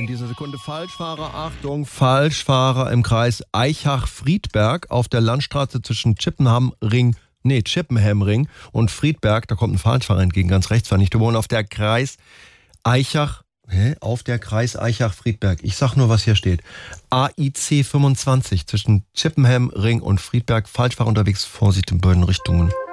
dieser Sekunde. Falschfahrer, Achtung, Falschfahrer im Kreis Eichach-Friedberg auf der Landstraße zwischen Chippenham Ring und Friedberg. Da kommt ein Falschfahrer entgegen, ganz rechts, fand ich. Wir wohnen auf der Kreis Eichach-Friedberg. Ich sag nur, was hier steht. AIC 25 zwischen Chippenham Ring und Friedberg. Falschfahrer unterwegs, Vorsicht in beiden Richtungen.